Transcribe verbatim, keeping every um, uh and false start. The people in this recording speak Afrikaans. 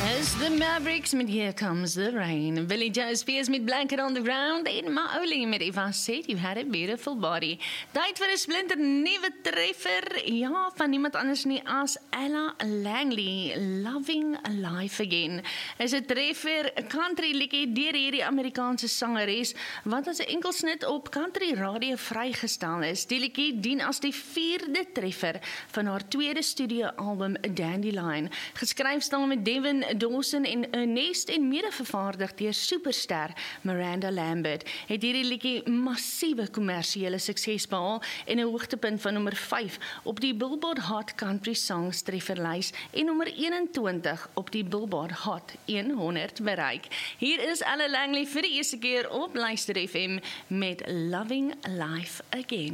It's the Mavericks met Here Comes the Rain. Billy Joe Spears met Blanket on the Ground en Maoli met Eva Said You Had a Beautiful Body. Tyd vir 'n splinter nuwe treffer, ja, van niemand anders nie as Ella Langley, Loving Life Again. Is 'n treffer, 'n country liedjie deur hierdie Amerikaanse sangeres wat as 'n enkelsnit op country radio vrygestel is. Die liedjie dien as die vierde treffer van haar tweede studioalbum Dandelion, geskryf saam met Devin Dawson en Ernest en mede-vervaardig deur superster Miranda Lambert, het hierdie liedjie massiewe kommersiële sukses behaal en 'n hoogtepunt van nommer vyf op die Billboard Hot Country Songs trefferlys en nommer eenentwintig op die Billboard Hot honderd bereik. Hier is Ella Langley vir die eerste keer op Luister F M met Loving Life Again.